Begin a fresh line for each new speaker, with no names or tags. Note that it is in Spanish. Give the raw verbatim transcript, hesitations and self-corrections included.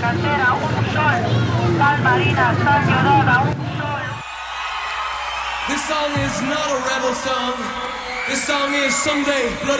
cantera, un sol. Sal marina, sal llorada, un sol.
This song is not a rebel song. This song is someday bloody.